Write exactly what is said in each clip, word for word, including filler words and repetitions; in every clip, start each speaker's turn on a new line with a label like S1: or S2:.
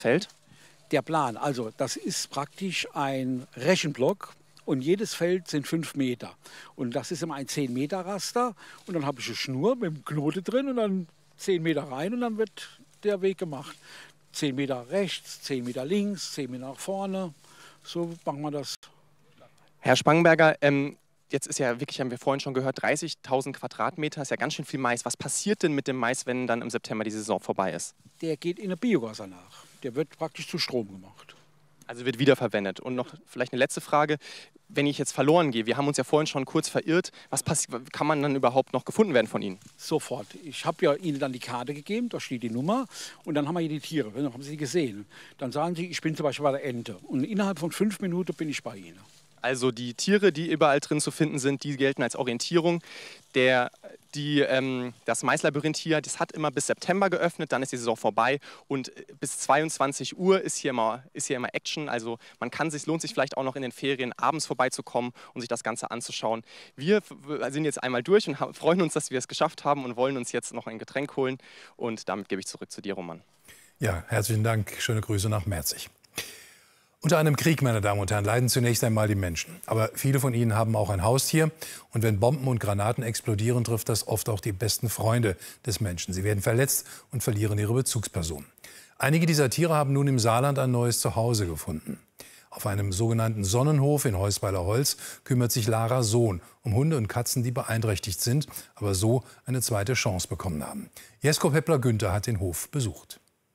S1: Feld?
S2: Der Plan, also das ist praktisch ein Rechenblock und jedes Feld sind fünf Meter. Und das ist immer ein zehn Meter Raster und dann habe ich eine Schnur mit einem Knoten drin und dann zehn Meter rein und dann wird der Weg gemacht. zehn Meter rechts, zehn Meter links, zehn Meter nach vorne. So machen wir das.
S1: Herr Spangenberger, ähm, jetzt ist ja wirklich, haben wir vorhin schon gehört, dreißigtausend Quadratmeter, ist ja ganz schön viel Mais. Was passiert denn mit dem Mais, wenn dann im September die Saison vorbei ist?
S2: Der geht in eine Biogasse nach. Der wird praktisch zu Strom gemacht.
S1: Also wird wiederverwendet. Und noch vielleicht eine letzte Frage. Wenn ich jetzt verloren gehe, wir haben uns ja vorhin schon kurz verirrt, was kann man dann überhaupt noch gefunden werden von Ihnen?
S2: Sofort. Ich habe ja Ihnen dann die Karte gegeben, da steht die Nummer und dann haben wir hier die Tiere, dann haben Sie die gesehen. Dann sagen Sie, ich bin zum Beispiel bei der Ente und innerhalb von fünf Minuten bin ich bei Ihnen.
S1: Also die Tiere, die überall drin zu finden sind, die gelten als Orientierung. Der, die, ähm, das Maislabyrinth hier, das hat immer bis September geöffnet, dann ist die Saison vorbei und bis zweiundzwanzig Uhr ist hier immer, ist hier immer Action. Also man kann sich, lohnt sich vielleicht auch noch in den Ferien abends vorbeizukommen und sich das Ganze anzuschauen. Wir sind jetzt einmal durch und haben, freuen uns, dass wir es geschafft haben und wollen uns jetzt noch ein Getränk holen. Und damit gebe ich zurück zu dir, Roman.
S3: Ja, herzlichen Dank. Schöne Grüße nach Merzig. Unter einem Krieg, meine Damen und Herren, leiden zunächst einmal die Menschen. Aber viele von ihnen haben auch ein Haustier. Und wenn Bomben und Granaten explodieren, trifft das oft auch die besten Freunde des Menschen. Sie werden verletzt und verlieren ihre Bezugsperson. Einige dieser Tiere haben nun im Saarland ein neues Zuhause gefunden. Auf einem sogenannten Sonnenhof in Heusweiler Holz kümmert sich Lara Sohn um Hunde und Katzen, die beeinträchtigt sind, aber so eine zweite Chance bekommen haben. Jesko Peppler-Günther hat den Hof besucht.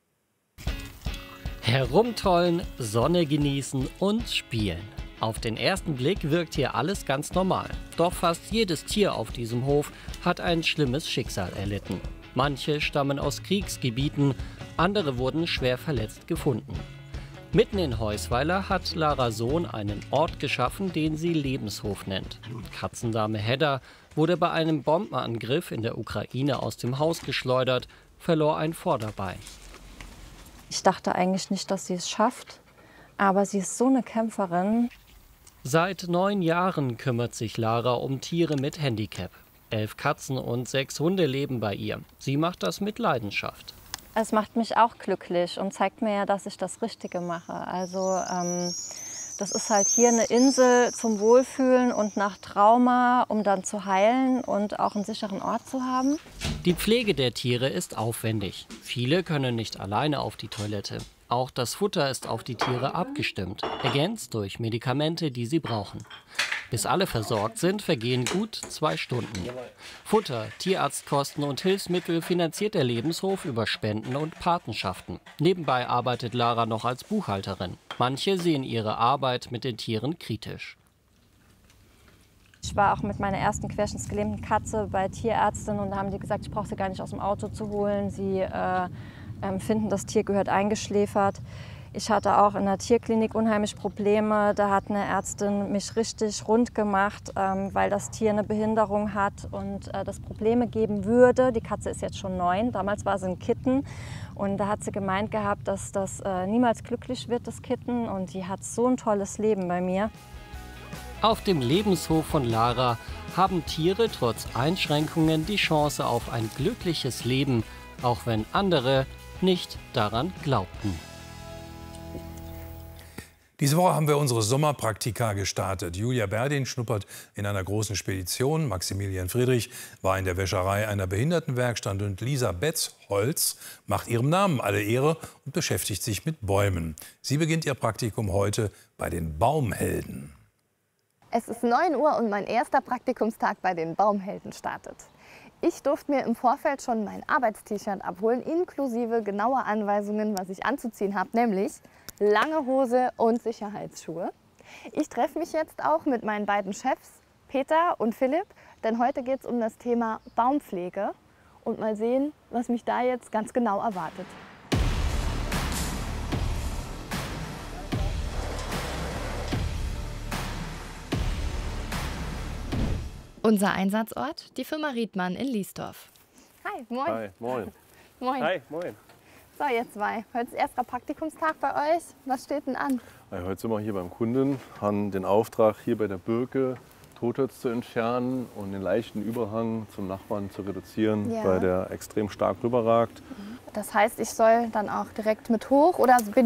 S4: Herumtollen, Sonne genießen und spielen. Auf den ersten Blick wirkt hier alles ganz normal. Doch fast jedes Tier auf diesem Hof hat ein schlimmes Schicksal erlitten. Manche stammen aus Kriegsgebieten, andere wurden schwer verletzt gefunden. Mitten in Heusweiler hat Lara Sohn einen Ort geschaffen, den sie Lebenshof nennt. Katzendame Hedda wurde bei einem Bombenangriff in der Ukraine aus dem Haus geschleudert, verlor ein Vorderbein.
S5: Ich dachte eigentlich nicht, dass sie es schafft, aber sie ist so eine Kämpferin.
S4: Seit neun Jahren kümmert sich Lara um Tiere mit Handicap. Elf Katzen und sechs Hunde leben bei ihr. Sie macht das mit Leidenschaft.
S5: Es macht mich auch glücklich und zeigt mir ja, dass ich das Richtige mache. Also ähm, das ist halt hier eine Insel zum Wohlfühlen und nach Trauma, um dann zu heilen und auch einen sicheren Ort zu haben.
S4: Die Pflege der Tiere ist aufwendig. Viele können nicht alleine auf die Toilette. Auch das Futter ist auf die Tiere abgestimmt, ergänzt durch Medikamente, die sie brauchen. Bis alle versorgt sind, vergehen gut zwei Stunden. Futter, Tierarztkosten und Hilfsmittel finanziert der Lebenshof über Spenden und Patenschaften. Nebenbei arbeitet Lara noch als Buchhalterin. Manche sehen ihre Arbeit mit den Tieren kritisch.
S5: Ich war auch mit meiner ersten querschnittsgelähmten Katze bei Tierärztin und da haben die gesagt, ich brauche sie gar nicht aus dem Auto zu holen. Sie äh, äh, finden, das Tier gehört eingeschläfert. Ich hatte auch in der Tierklinik unheimlich Probleme. Da hat eine Ärztin mich richtig rund gemacht, ähm, weil das Tier eine Behinderung hat und äh, das Probleme geben würde. Die Katze ist jetzt schon neun, damals war sie ein Kitten. Und da hat sie gemeint gehabt, dass das äh, niemals glücklich wird, das Kitten. Und die hat so ein tolles Leben bei mir.
S4: Auf dem Lebenshof von Lara haben Tiere trotz Einschränkungen die Chance auf ein glückliches Leben, auch wenn andere nicht daran glaubten.
S3: Diese Woche haben wir unsere Sommerpraktika gestartet. Julia Berdin schnuppert in einer großen Spedition. Maximilian Friedrich war in der Wäscherei einer Behindertenwerkstatt. Und Lisa Betz-Holz macht ihrem Namen alle Ehre und beschäftigt sich mit Bäumen. Sie beginnt ihr Praktikum heute bei den Baumhelden.
S6: Es ist neun Uhr und mein erster Praktikumstag bei den Baumhelden startet. Ich durfte mir im Vorfeld schon mein Arbeitst-T-Shirt abholen, inklusive genauer Anweisungen, was ich anzuziehen habe, nämlich lange Hose und Sicherheitsschuhe. Ich treffe mich jetzt auch mit meinen beiden Chefs, Peter und Philipp, denn heute geht es um das Thema Baumpflege und mal sehen, was mich da jetzt ganz genau erwartet. Unser Einsatzort, die Firma Riedmann in Liesdorf. Hi, moin.
S7: Hi, moin.
S6: Moin.
S7: Hi, moin.
S6: So, ihr zwei. Heute ist erster Praktikumstag bei euch. Was steht denn an?
S7: Ja, heute sind wir hier beim Kunden, haben den Auftrag, hier bei der Birke Totholz zu entfernen und den leichten Überhang zum Nachbarn zu reduzieren,
S6: Ja.
S7: weil der extrem stark rüberragt. Mhm.
S6: Das heißt, ich soll dann auch direkt mit hoch oder bin